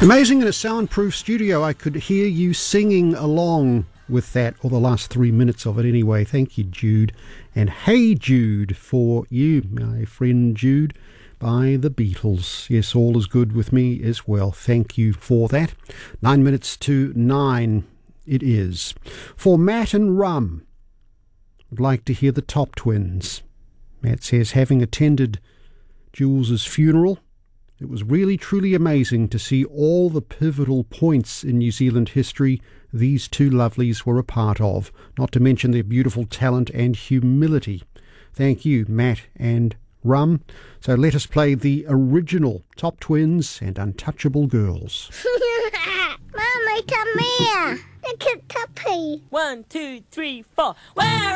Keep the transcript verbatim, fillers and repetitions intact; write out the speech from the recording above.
Amazing, in a soundproof studio, I could hear you singing along with that, or the last three minutes of it anyway. Thank you, Jude. And Hey Jude for you, my friend Jude, by the Beatles. Yes, all is good with me as well. Thank you for that. Nine minutes to nine it is. For Matt and Rum, I'd like to hear the Top Twins. Matt says, having attended Jules's funeral, it was really truly amazing to see all the pivotal points in New Zealand history these two lovelies were a part of, not to mention their beautiful talent and humility. Thank you, Matt and Rum. So let us play the original Top Twins and Untouchable Girls. Mommy, come here. Look at Tuppy. One, two, three, four. Where